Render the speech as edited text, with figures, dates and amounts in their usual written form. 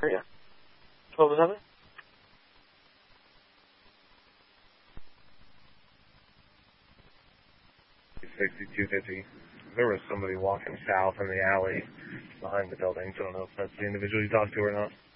Yeah. 12-7? $62.50. There was somebody walking south in the alley behind the building, so I don't know if that's the individual you talked to or not.